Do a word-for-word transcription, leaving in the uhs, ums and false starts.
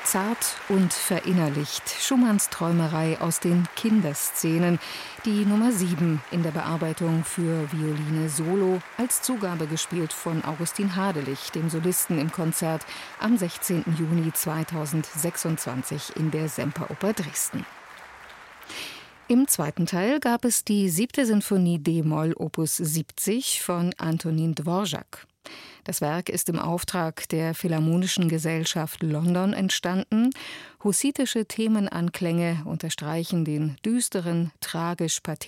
Zart und verinnerlicht, Schumanns Träumerei aus den Kinderszenen, die Nummer sieben in der Bearbeitung für Violine Solo, als Zugabe gespielt von Augustin Hadelich, dem Solisten im Konzert am sechzehnten Juni zweitausendsechsundzwanzig in der Semperoper Dresden. Im zweiten Teil gab es die siebte Sinfonie d-Moll Opus siebzig von Antonín Dvořák. Das Werk ist im Auftrag der Philharmonischen Gesellschaft London entstanden. Hussitische Themenanklänge unterstreichen den düsteren, tragisch-pathetisch